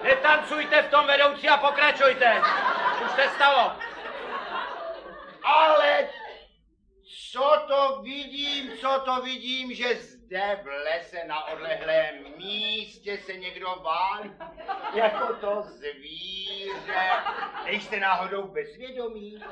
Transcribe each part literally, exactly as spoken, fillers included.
Netancujte v tom, vedoucí, a pokračujte. Už se stalo. Ale co to vidím, co to vidím, že zde v lese na odlehlém místě se někdo válí, jako to zvíře. Nejste náhodou bezvědomí?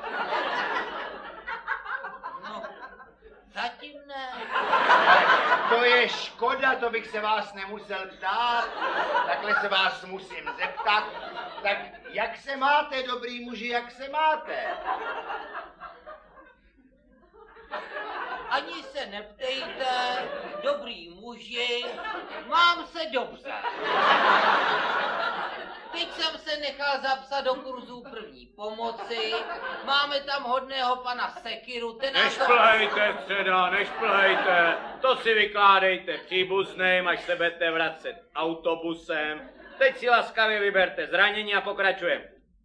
No, zatím ne. To je škoda, to bych se vás nemusel ptát. Takhle se vás musím zeptat. Tak jak se máte, dobrý muži, jak se máte? Ani se neptejte, dobrý muži, mám se dobře. Teď jsem se nechal zapsat do kurzu první pomoci, máme tam hodného pana Sekiru, ten nás... Nešplhejte, středa, nešplhejte. To si vykládejte příbuzným, až se budete vracet autobusem. Teď si laskavě vyberte zranění a pokračujeme.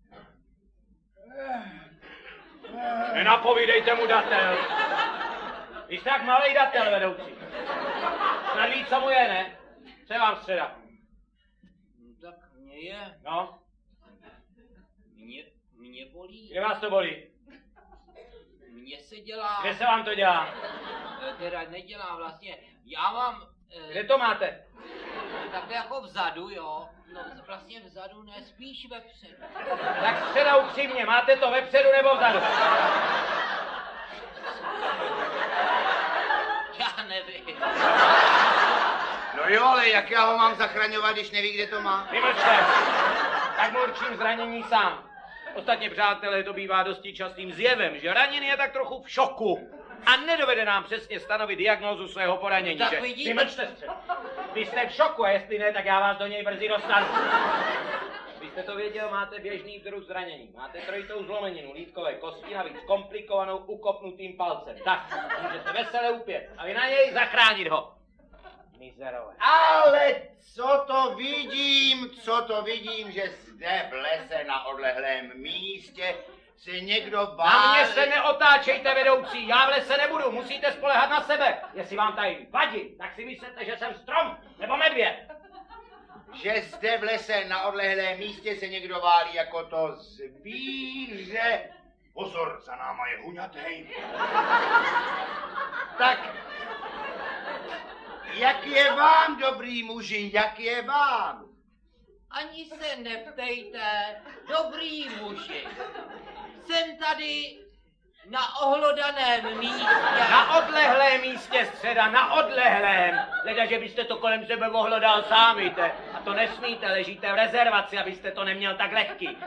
Nenapovídejte mu datel. Vy jste tak malej datel, vedoucí. Snad ví, co mu je, ne? Co je vám středa? No, tak mě je... No? Mě, mě bolí. Kde vás to bolí? Mně se dělá... Kde se vám to dělá? Teda nedělá vlastně. Já mám... Eh, Kde to máte? tak jako vzadu, jo. No vlastně vzadu, ne, spíš vepředu. Tak středa upřímně, máte to vepředu nebo vzadu? Já nevím. No jo, ale jak já ho mám zachraňovat, když neví, kde to má? Vymlčte. Tak mu určím zranění sám. Ostatně, přátelé, to bývá dosti častým zjevem, že raněný je tak trochu v šoku a nedovede nám přesně stanovit diagnózu svého poranění. Tak že... vidíte? Vymlčte se. Vy jste v šoku a jestli ne, tak já vás do něj brzy dostanu. Vy jste to věděl, máte běžný druh zranění. Máte trojitou zlomeninu lítkové kosti, navíc komplikovanou ukopnutým palcem. Tak, můžete veselé upět a vy na něj zachránit ho. Mizerové. Ale co to vidím, co to vidím, že zde v lese na odlehlém místě se někdo válí. Na mě se neotáčejte, vedoucí, já v lese nebudu, musíte spolehat na sebe. Jestli vám tady vadí, tak si myslíte, že jsem strom nebo medvěd. Že zde v lese na odlehlém místě se někdo válí jako to zvíře. Pozor, za náma je huňatej. Tak, jak je vám, dobrý muži, jak je vám? Ani se neptejte, dobrý muži. Jsem tady na ohlodaném místě. Na odlehlém místě, středa, na odlehlém. Leda, že byste to kolem sebe ohlodal sám, víte. A to nesmíte, ležíte v rezervaci, abyste to neměl tak lehký.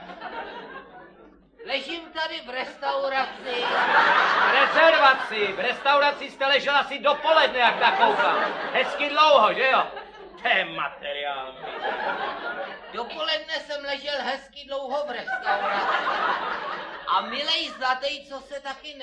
Ležím tady v restauraci. V rezervaci, v restauraci jste ležel asi dopoledne, jak tak koukám. Hezky dlouho, že jo? To je materiál. Dopoledne jsem ležel hezky dlouho v restauraci. A milej zlatej, co se taky ne...